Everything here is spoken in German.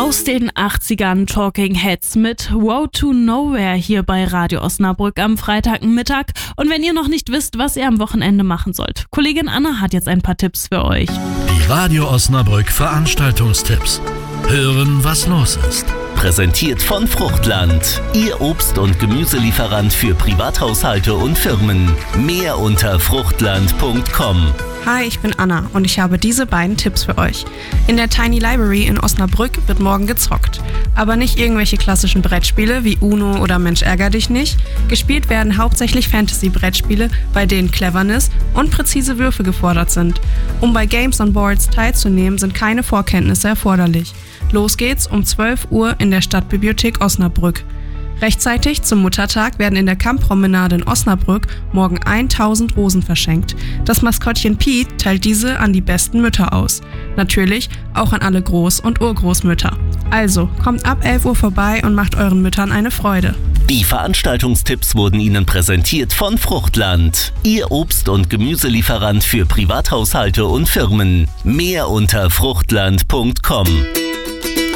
Aus den 80ern Talking Heads mit Road to Nowhere hier bei Radio Osnabrück am Freitagmittag. Und wenn ihr noch nicht wisst, was ihr am Wochenende machen sollt, Kollegin Anna hat jetzt ein paar Tipps für euch. Die Radio Osnabrück Veranstaltungstipps. Hören, was los ist. Präsentiert von Fruchtland, Ihr Obst- und Gemüselieferant für Privathaushalte und Firmen. Mehr unter fruchtland.com. Hi, ich bin Anna und ich habe diese beiden Tipps für euch. In der Tiny Library in Osnabrück wird morgen gezockt. Aber nicht irgendwelche klassischen Brettspiele wie Uno oder Mensch ärger dich nicht. Gespielt werden hauptsächlich Fantasy-Brettspiele, bei denen Cleverness und präzise Würfe gefordert sind. Um bei Games on Boards teilzunehmen, sind keine Vorkenntnisse erforderlich. Los geht's um 12 Uhr in der Stadtbibliothek Osnabrück. Rechtzeitig zum Muttertag werden in der Kammpromenade in Osnabrück morgen 1000 Rosen verschenkt. Das Maskottchen Pete teilt diese an die besten Mütter aus. Natürlich auch an alle Groß- und Urgroßmütter. Also, kommt ab 11 Uhr vorbei und macht euren Müttern eine Freude. Die Veranstaltungstipps wurden Ihnen präsentiert von Fruchtland, Ihr Obst- und Gemüselieferant für Privathaushalte und Firmen. Mehr unter fruchtland.com.